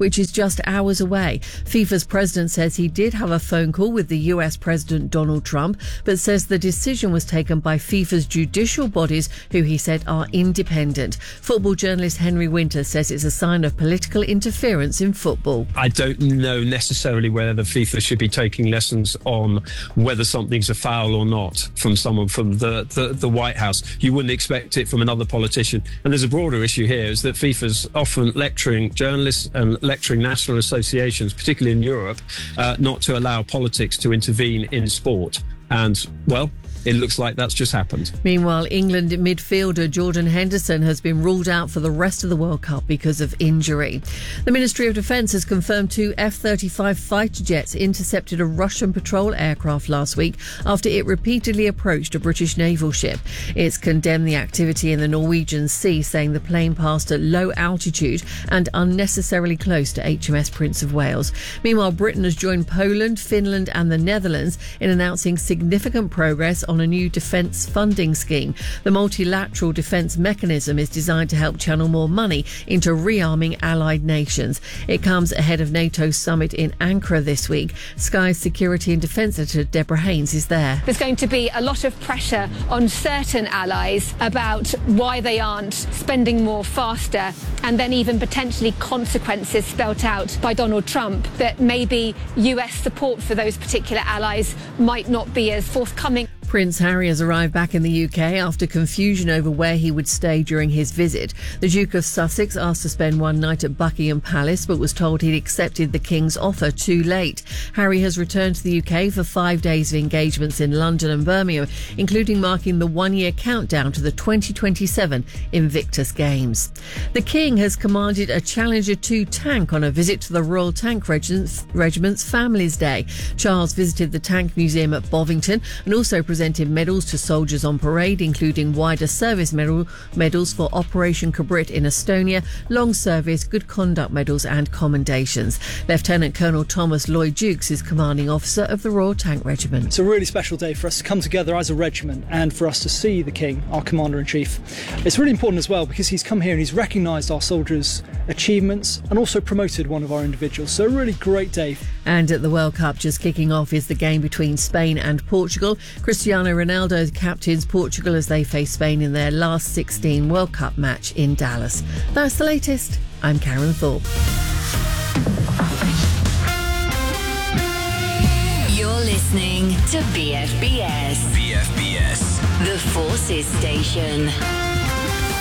which is just hours away. FIFA's president says he did have a phone call with the US President Donald Trump, but says the decision was taken by FIFA's judicial bodies, who he said are independent. Football journalist Henry Winter says it's a sign of political interference in football. I don't know necessarily whether the FIFA should be taking lessons on whether something's a foul or not from someone from the White House. You wouldn't expect it from another politician. And there's a broader issue here, is that FIFA's often lecturing journalists and lecturing national associations, particularly in Europe, not to allow politics to intervene in sport. And, well, it looks like that's just happened. Meanwhile, England midfielder Jordan Henderson has been ruled out for the rest of the World Cup because of injury. The Ministry of Defence has confirmed 2 F-35 fighter jets intercepted a Russian patrol aircraft last week after it repeatedly approached a British naval ship. It's condemned the activity in the Norwegian Sea, saying the plane passed at low altitude and unnecessarily close to HMS Prince of Wales. Meanwhile, Britain has joined Poland, Finland and the Netherlands in announcing significant progress on a new defence funding scheme. The multilateral defence mechanism is designed to help channel more money into rearming allied nations. It comes ahead of NATO's summit in Ankara this week. Sky's security and defence editor Deborah Haynes is there. There's going to be a lot of pressure on certain allies about why they aren't spending more faster, and then even potentially consequences spelt out by Donald Trump that maybe US support for those particular allies might not be as forthcoming. Prince Harry has arrived back in the UK after confusion over where he would stay during his visit. The Duke of Sussex asked to spend one night at Buckingham Palace, but was told he'd accepted the King's offer too late. Harry has returned to the UK for 5 days of engagements in London and Birmingham, including marking the one-year countdown to the 2027 Invictus Games. The King has commanded a Challenger 2 tank on a visit to the Royal Tank Regiment's Families Day. Charles visited the Tank Museum at Bovington and also presented medals to soldiers on parade, including wider service medals for Operation Cabrit in Estonia, long service, good conduct medals and commendations. Lieutenant Colonel Thomas Lloyd Jukes is commanding officer of the Royal Tank Regiment. It's a really special day for us to come together as a regiment and for us to see the King, our Commander-in-Chief. It's really important as well because he's come here and he's recognised our soldiers' achievements and also promoted one of our individuals. So a really great day. And at the World Cup just kicking off is the game between Spain and Portugal. Cristiano Ronaldo captains Portugal as they face Spain in their last 16 World Cup match in Dallas. That's the latest. I'm Karen Thorpe. You're listening to BFBS. BFBS. The Forces Station.